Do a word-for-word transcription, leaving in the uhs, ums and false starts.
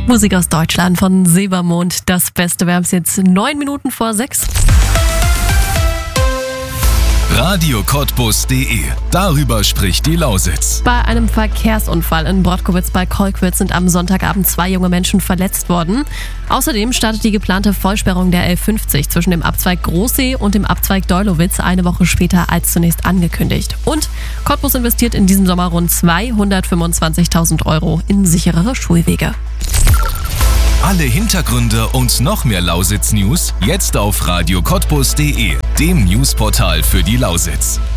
Musik aus Deutschland von Silbermond. Das Beste, wir haben es jetzt neun Minuten vor sechs. Radio Cottbus punkt de. Darüber spricht die Lausitz. Bei einem Verkehrsunfall in Brodkowitz bei Kolkwitz sind am Sonntagabend zwei junge Menschen verletzt worden. Außerdem startet die geplante Vollsperrung der L fünfzig zwischen dem Abzweig Großsee und dem Abzweig Deulowitz eine Woche später als zunächst angekündigt. Und Cottbus investiert in diesem Sommer rund zweihundertfünfundzwanzigtausend Euro in sicherere Schulwege. Alle Hintergründe und noch mehr Lausitz-News jetzt auf Radio Cottbus punkt de, dem Newsportal für die Lausitz.